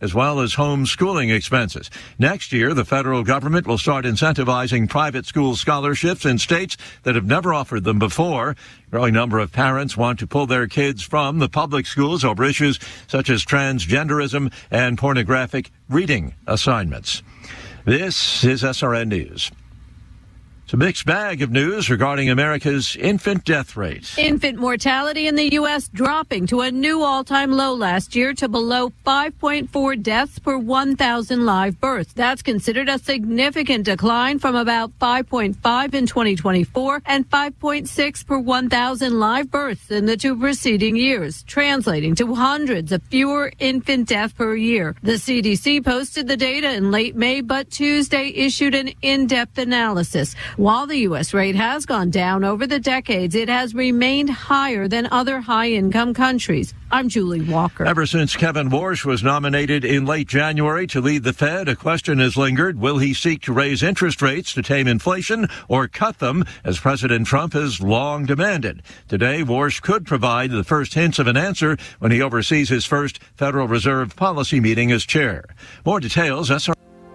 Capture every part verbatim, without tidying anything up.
as well as homeschooling expenses. Next year, the federal government will start incentivizing private school scholarships in states that have never offered them before. A growing number of parents want to pull their kids from the public schools over issues such as transgenderism and pornographic reading assignments. This is S R N News. It's a mixed bag of news regarding America's infant death rate. Infant mortality in the U S dropping to a new all-time low last year to below five point four deaths per one thousand live births. That's considered a significant decline from about five point five in twenty twenty-four and five point six per one thousand live births in the two preceding years, translating to hundreds of fewer infant deaths per year. The C D C posted the data in late May, but Tuesday issued an in-depth analysis. While the U S rate has gone down over the decades, it has remained higher than other high-income countries. I'm Julie Walker. Ever since Kevin Warsh was nominated in late January to lead the Fed, a question has lingered. Will he seek to raise interest rates to tame inflation or cut them, as President Trump has long demanded? Today, Warsh could provide the first hints of an answer when he oversees his first Federal Reserve policy meeting as chair. More details, S R.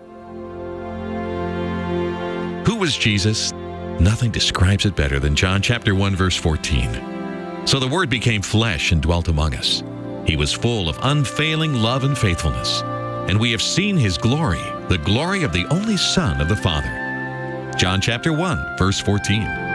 Who was Jesus? Nothing describes it better than John chapter one, verse fourteen. So the Word became flesh and dwelt among us. He was full of unfailing love and faithfulness. And we have seen His glory, the glory of the only Son of the Father. John chapter one, verse fourteen.